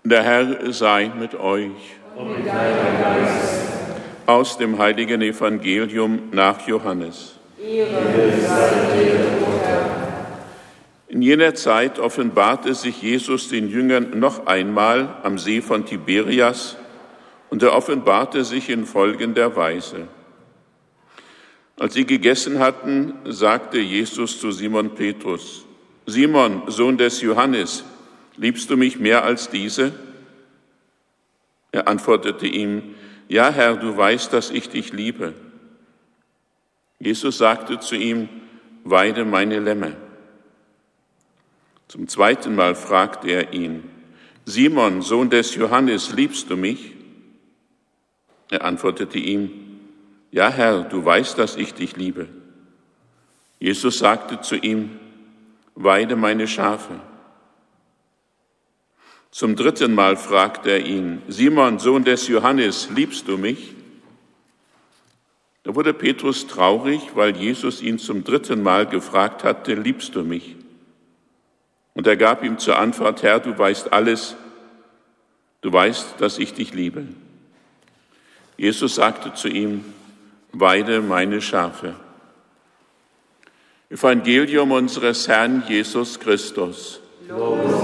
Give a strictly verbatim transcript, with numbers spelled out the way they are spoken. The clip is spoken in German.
Der Herr sei mit euch. Und mit deinem Geist. Aus dem heiligen Evangelium nach Johannes. Ehre sei dir, o Herr. In jener Zeit offenbarte sich Jesus den Jüngern noch einmal am See von Tiberias, und er offenbarte sich in folgender Weise. Als sie gegessen hatten, sagte Jesus zu Simon Petrus: Simon, Sohn des Johannes, liebst du mich mehr als diese? Er antwortete ihm: Ja, Herr, du weißt, dass ich dich liebe. Jesus sagte zu ihm: Weide meine Lämmer. Zum zweiten Mal fragte er ihn: Simon, Sohn des Johannes, liebst du mich? Er antwortete ihm: Ja, Herr, du weißt, dass ich dich liebe. Jesus sagte zu ihm: Weide meine Schafe. Zum dritten Mal fragte er ihn: Simon, Sohn des Johannes, liebst du mich? Da wurde Petrus traurig, weil Jesus ihn zum dritten Mal gefragt hatte: Liebst du mich? Und er gab ihm zur Antwort: Herr, du weißt alles, du weißt, dass ich dich liebe. Jesus sagte zu ihm: Weide meine Schafe. Evangelium unseres Herrn Jesus Christus. Lob